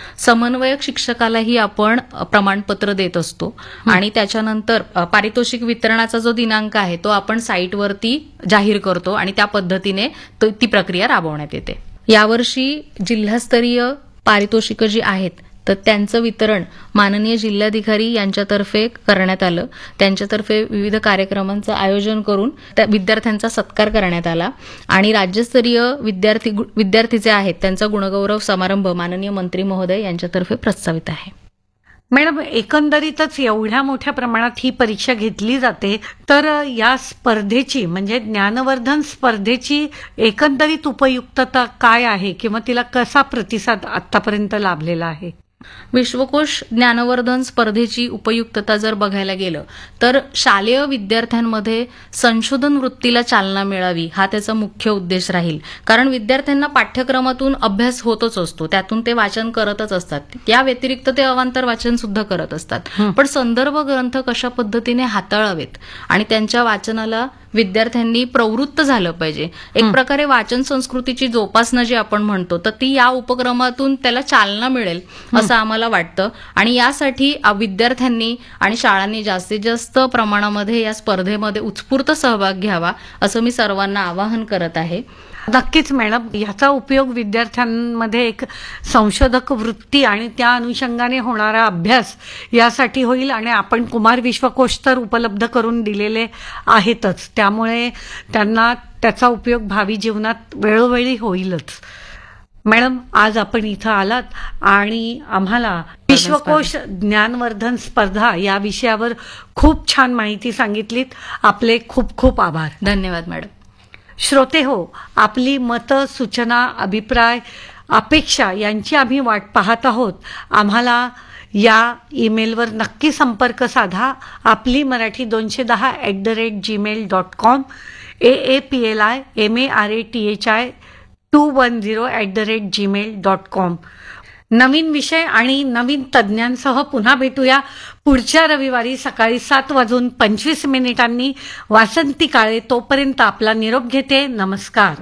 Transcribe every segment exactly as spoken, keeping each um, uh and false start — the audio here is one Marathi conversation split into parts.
समन्वयक शिक्षकालाही आपण प्रमाणपत्र देत असतो आणि त्याच्यानंतर पारितोषिक वितरणाचा जो दिनांक आहे तो आपण साईटवरती जाहीर करतो आणि त्या पद्धतीने ती प्रक्रिया राबवण्यात येते. यावर्षी जिल्हास्तरीय पारितोषिकं जी आहेत तर त्यांचं वितरण माननीय जिल्हाधिकारी यांच्यातर्फे करण्यात आलं. त्यांच्यातर्फे विविध कार्यक्रमांचं आयोजन करून त्या विद्यार्थ्यांचा सत्कार करण्यात आला आणि राज्यस्तरीय विद्यार्थी विद्यार्थी जे आहेत त्यांचा गुणगौरव समारंभ माननीय मंत्री महोदय यांच्यातर्फे प्रस्तावित आहे. मॅडम, एकंदरीतच एवढ्या मोठ्या प्रमाणात ही परीक्षा घेतली जाते, तर या स्पर्धेची म्हणजे ज्ञानवर्धन स्पर्धेची एकंदरीत उपयुक्तता काय आहे किंवा तिला कसा प्रतिसाद आतापर्यंत लाभलेला आहे? विश्वकोश ज्ञानवर्धन स्पर्धेची उपयुक्तता जर बघायला गेलं तर शालेय विद्यार्थ्यांमध्ये संशोधन वृत्तीला चालना मिळावी हा त्याचा मुख्य उद्देश राहील. कारण विद्यार्थ्यांना पाठ्यक्रमातून अभ्यास होतच असतो, त्यातून ते वाचन करतच असतात, या व्यतिरिक्त ते अवांतर वाचन सुद्धा करत असतात. पण संदर्भ ग्रंथ कशा पद्धतीने हाताळावेत आणि त्यांच्या वाचनाला विद्यार्थ्यांनी प्रवृत्त झालं पाहिजे, एक प्रकारे वाचन संस्कृतीची जोपासना जी आपण म्हणतो तर ती या उपक्रमातून त्याला चालना मिळेल असं आम्हाला वाटतं. आणि यासाठी विद्यार्थ्यांनी आणि शाळांनी जास्तीत जास्त प्रमाणामध्ये या स्पर्धेमध्ये उत्स्फूर्त सहभाग घ्यावा असं मी सर्वांना आवाहन करत आहे. नक्कीच मॅडम, याचा उपयोग विद्यार्थ्यांमध्ये एक संशोधक वृत्ती आणि त्या अनुषंगाने होणारा अभ्यास यासाठी होईल आणि आपण कुमार विश्वकोश तर उपलब्ध करून दिलेले आहेतच, त्यामुळे त्यांना त्याचा उपयोग भावी जीवनात वेळोवेळी होईलच. मॅडम, आज आपण इथं आलात आणि आम्हाला विश्वकोश ज्ञानवर्धन स्पर्धा या विषयावर खूप छान माहिती सांगितलीत. आपले खूप खूप आभार. धन्यवाद मॅडम. श्रोते हो, आपली मतं, सूचना, अभिप्राय, अपेक्षा यांची आम्ही वाट पाहत आहोत. आम्हाला या ईमेलवर नक्की संपर्क साधा. आपली मराठी दोनशे दहा at the rate Gmail dot com, A A P L I M A R A T H I to one zero at the rate Gmail dot com. नवीन विषय आणि नवीन तज्ज्ञांसह पुन्हा भेटूया पुढच्या रविवारी सकाळी सात वाजून पंचवीस मिनिटांनी. वासंती काळे तोपर्यंत आपला निरोप घेते. नमस्कार.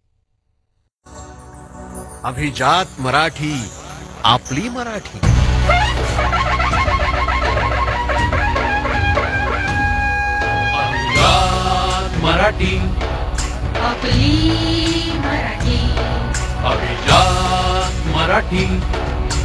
अभिजात मराठी, आपली मराठी. अभिजात मराठी, आपली मराठी. अभिजात मराठी.